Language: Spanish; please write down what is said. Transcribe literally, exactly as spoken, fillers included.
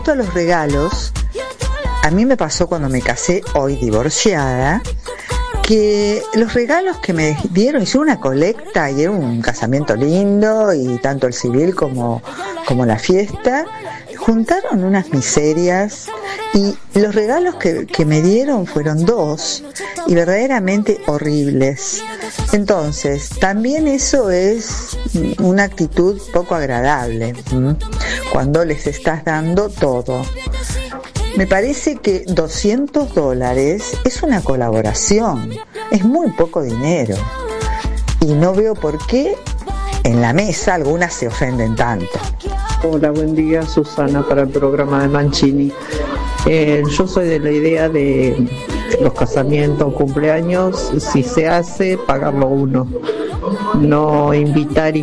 A los regalos, a mí me pasó cuando me casé, hoy divorciada, que los regalos que me dieron, hicieron una colecta y era un casamiento lindo, y tanto el civil como, como la fiesta, juntaron unas miserias, y los regalos que, que me dieron fueron dos, y verdaderamente horribles. Entonces, también eso es una actitud poco agradable, ¿m? Cuando les estás dando todo. Me parece que doscientos dólares es una colaboración, es muy poco dinero, y no veo por qué en la mesa algunas se ofenden tanto. Hola, buen día, Susana, para el programa de Mancini. Eh, yo soy de la idea de los casamientos, cumpleaños, si se hace, pagarlo uno, no invitar y